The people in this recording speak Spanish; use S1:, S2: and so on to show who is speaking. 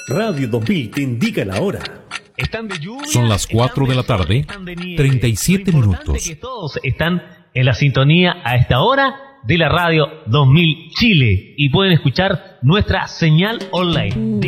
S1: Radio 2000 te indica la hora.
S2: Están de lluvia,
S3: son las 4 de la tarde,
S2: están de nieve.
S3: 37
S2: Lo importante
S3: minutos.
S2: es que todos están en la sintonía a esta hora de la Radio 2000 Chile y pueden escuchar nuestra señal online.